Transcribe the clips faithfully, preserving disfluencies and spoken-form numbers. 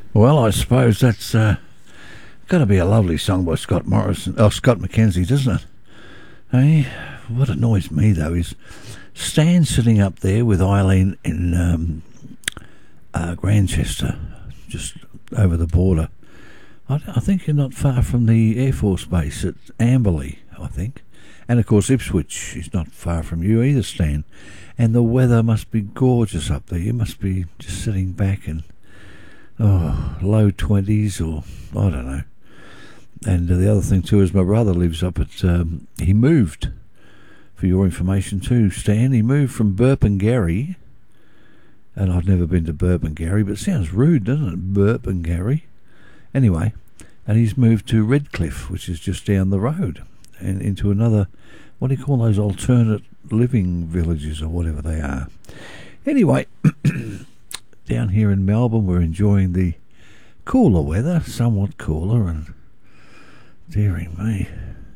Well, I suppose that's uh, got to be a lovely song by Scott Morrison, oh, Scott McKenzie, doesn't it? Hey, what annoys me, though, is Stan sitting up there with Eileen in um, uh, Grantchester, just over the border. I, I think you're not far from the Air Force Base at Amberley, I think. And, of course, Ipswich is not far from you either, Stan. And the weather must be gorgeous up there. You must be just sitting back and, oh, low twenties or, I don't know. And uh, the other thing, too, is my brother lives up at, um, he moved, for your information, too, Stan. He moved from Burpengary, and I've never been to Burpengary, but it sounds rude, doesn't it, Burpengary? Anyway, and he's moved to Redcliffe, which is just down the road, and into another, what do you call those, alternate living villages or whatever they are. Anyway, down here in Melbourne, we're enjoying the cooler weather, somewhat cooler, and dearing me,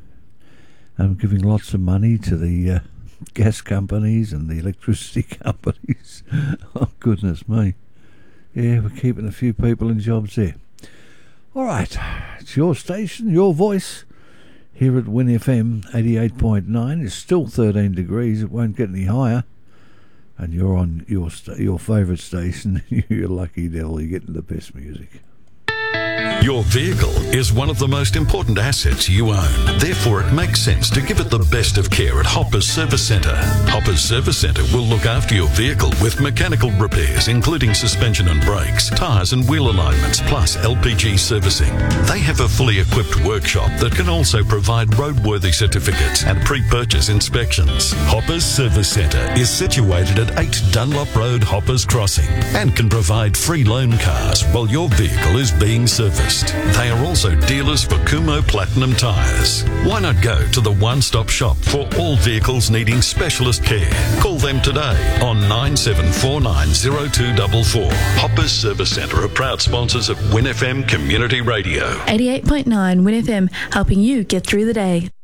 I'm giving lots of money to the uh, gas companies and the electricity companies. Oh, goodness me. Yeah, we're keeping a few people in jobs there. All right, it's your station, your voice. Here at Win F M eighty-eight point nine. It's still thirteen degrees. It won't get any higher. And you're on your st- your favourite station. You're lucky devil. You're getting the best music. Your vehicle is one of the most important assets you own. Therefore, it makes sense to give it the best of care at Hoppers Service Centre. Hoppers Service Centre will look after your vehicle with mechanical repairs, including suspension and brakes, tyres and wheel alignments, plus L P G servicing. They have a fully equipped workshop that can also provide roadworthy certificates and pre-purchase inspections. Hoppers Service Centre is situated at eight Dunlop Road, Hoppers Crossing, and can provide free loan cars while your vehicle is being serviced. They are also dealers for Kumho Platinum tyres. Why not go to the one-stop shop for all vehicles needing specialist care? Call them today on nine seven four nine zero two four four. Hoppers Service Centre are proud sponsors of Win F M Community Radio. eighty-eight point nine Win F M, helping you get through the day.